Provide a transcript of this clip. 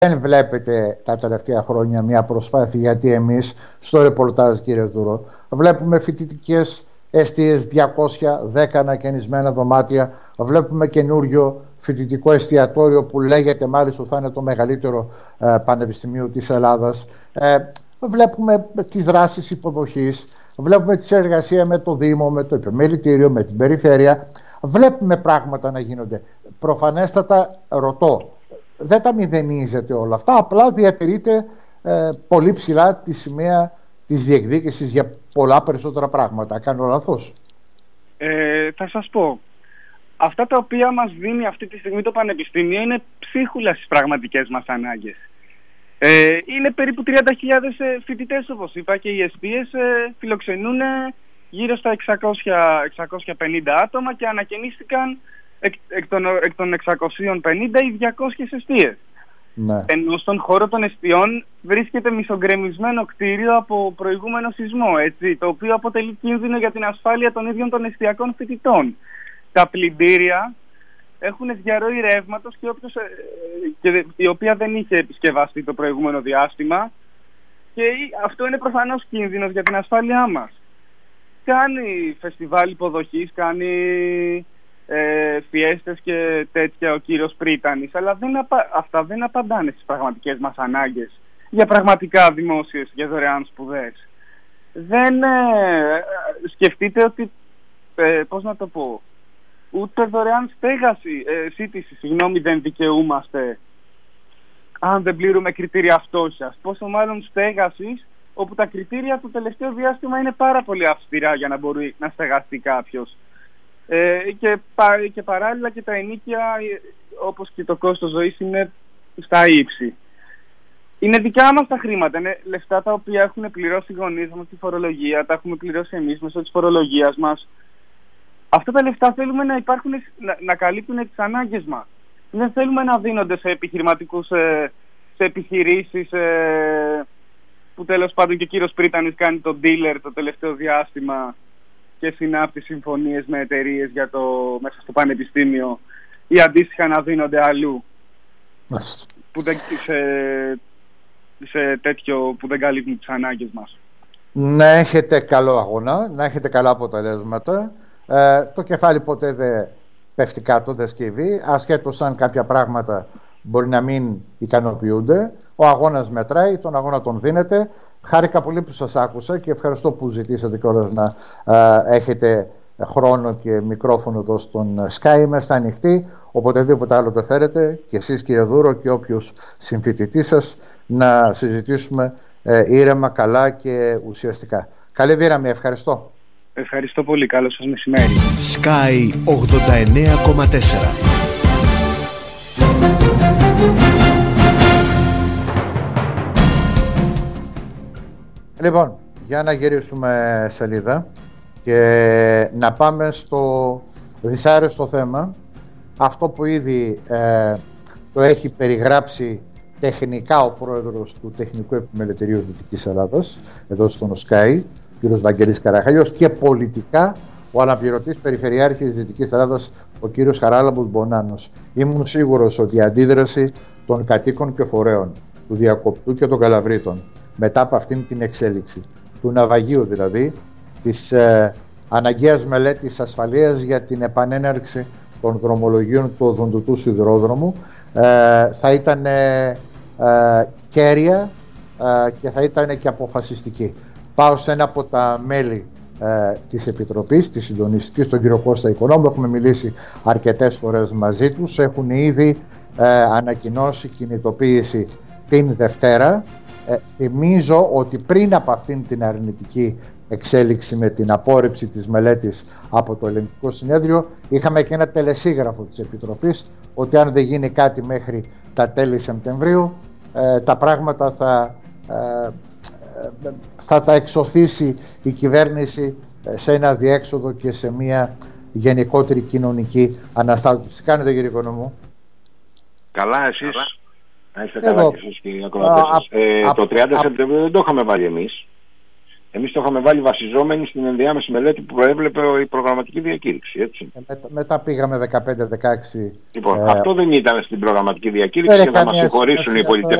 Δεν βλέπετε τα τελευταία χρόνια μια προσπάθεια, γιατί εμείς στο ρεπορτάζ, κύριε Δούρο, βλέπουμε φοιτητικές εστίες 210 ανακαινισμένα δωμάτια, βλέπουμε καινούριο φοιτητικό εστιατόριο που λέγεται μάλιστα θα είναι το μεγαλύτερο πανεπιστημίο της Ελλάδας. Βλέπουμε τις δράσεις υποδοχής, βλέπουμε τη συνεργασία με το Δήμο, με το Επιμελητήριο, με την Περιφέρεια. Βλέπουμε πράγματα να γίνονται. Προφανέστατα ρωτώ, δεν τα μηδενίζετε όλα αυτά, απλά διατηρείτε πολύ ψηλά τη σημαία της διεκδίκησης για πολλά περισσότερα πράγματα. Κάνω λάθος? Θα σας πω. Αυτά τα οποία μας δίνει αυτή τη στιγμή το Πανεπιστήμιο είναι ψίχουλα στις πραγματικές μας ανάγκες. Είναι περίπου 30.000 φοιτητές, όπως είπα, και οι εστίες φιλοξενούν γύρω στα 650 άτομα και ανακαινίστηκαν εκ των 650 οι 200 εστίες. Ναι. Ενώ στον χώρο των εστιών βρίσκεται μισογκρεμισμένο κτίριο από προηγούμενο σεισμό, έτσι, το οποίο αποτελεί κίνδυνο για την ασφάλεια των ίδιων των εστιακών φοιτητών. Τα πλυντήρια έχουν διαρροή ρεύματος και η οποία δεν είχε επισκευαστεί το προηγούμενο διάστημα, και αυτό είναι προφανώς κίνδυνος για την ασφάλειά μας. Κάνει φεστιβάλ υποδοχής, κάνει φιέστες και τέτοια ο κύριος Πρίτανης, αλλά αυτά δεν απαντάνε στις πραγματικές μας ανάγκες για πραγματικά δημόσιες και δωρεάν σπουδές. Δεν σκεφτείτε ότι, πώς να το πω, ούτε δωρεάν σύντηση, δεν δικαιούμαστε αν δεν πληρούμε κριτήρια φτώχειας. Πόσο μάλλον στέγασης, όπου τα κριτήρια το τελευταίο διάστημα είναι πάρα πολύ αυστηρά για να μπορεί να στεγαστεί κάποιος. Και παράλληλα και τα ενοίκια, όπως και το κόστος ζωής, είναι στα ύψη. Είναι δικά μας τα χρήματα, είναι λεφτά τα οποία έχουν πληρώσει οι γονείς μας τη φορολογία, τα έχουμε πληρώσει εμείς μέσω της φορολογίας μας. Αυτά τα λεφτά θέλουμε να υπάρχουν, να καλύπτουν τις ανάγκες μας. Δεν θέλουμε να δίνονται σε επιχειρηματικούς, σε επιχειρήσεις, που τέλος πάντων και ο κύριος Πρίτανης κάνει το dealer το τελευταίο διάστημα και συνάπτει συμφωνίες με εταιρείες μέσα στο πανεπιστήμιο, ή αντίστοιχα να δίνονται αλλού σε τέτοιο που δεν καλύπτουν τις ανάγκες μας. Να έχετε καλό αγώνα, να έχετε καλά αποτελέσματα. Το κεφάλι ποτέ δεν πέφτει κάτω, δεν σκύβει, ασχέτως αν κάποια πράγματα μπορεί να μην ικανοποιούνται. Ο αγώνας μετράει, τον αγώνα τον δίνετε. Χάρηκα πολύ που σας άκουσα και ευχαριστώ που ζητήσατε κιόλας να έχετε χρόνο και μικρόφωνο εδώ στον Sky. Είμαστε ανοιχτοί, οποτεδήποτε άλλο το θέλετε, και εσείς, κύριε Δούρο, και όποιος συμφοιτητής σας, να συζητήσουμε ήρεμα, καλά και ουσιαστικά. Καλή δύναμη, ευχαριστώ. Ευχαριστώ πολύ, καλό σας μεσημέρι. Sky 89,4. Λοιπόν, για να γυρίσουμε σελίδα και να πάμε στο δυσάρεστο θέμα, αυτό που ήδη το έχει περιγράψει τεχνικά ο πρόεδρος του Τεχνικού Επιμελητηρίου Δυτικής Ελλάδας, εδώ στον Sky, κ. Βαγγέλης Καραχαλιός, και πολιτικά ο αναπληρωτής Περιφερειάρχης Δυτικής Ελλάδας, ο κ. Χαράλαμπος Μπονάνος. Ήμουν σίγουρος ότι η αντίδραση των κατοίκων και φορέων, του Διακοπτού και των Καλαβρίτων, μετά από αυτήν την εξέλιξη, του ναυαγίου δηλαδή, της αναγκαίας μελέτης ασφαλείας για την επανέναρξη των δρομολογίων του οδοντοτού σιδηρόδρομου, θα ήταν κέρια και θα ήταν και αποφασιστική. Πάω σε ένα από τα μέλη της Επιτροπής, της Συντονιστικής, τον κύριο Κώστα Οικονόμου. Έχουμε μιλήσει αρκετές φορές μαζί τους. Έχουν ήδη ανακοινώσει κινητοποίηση την Δευτέρα. Θυμίζω ότι πριν από αυτήν την αρνητική εξέλιξη με την απόρριψη της μελέτης από το Ελεγκτικό Συνέδριο, είχαμε και ένα τελεσίγραφο της Επιτροπής ότι αν δεν γίνει κάτι μέχρι τα τέλη Σεπτεμβρίου, τα πράγματα θα τα εξωθήσει η κυβέρνηση σε ένα διέξοδο και σε μια γενικότερη κοινωνική αναστάτωση. Κάνετε, κύριε Οικονομού? Καλά, εσείς? Να είστε καλά και εσείς, κύριε ακροατές. Το 30 Σεπτεμβρίου δεν το είχαμε βάλει εμείς. Εμείς το είχαμε βάλει βασιζόμενοι στην ενδιάμεση μελέτη που προέβλεπε η προγραμματική διακήρυξη. Έτσι. Μετά πήγαμε 15-16. Λοιπόν, αυτό δεν ήταν στην προγραμματική διακήρυξη και θα μας συγχωρήσουν οι πολιτευτικοί.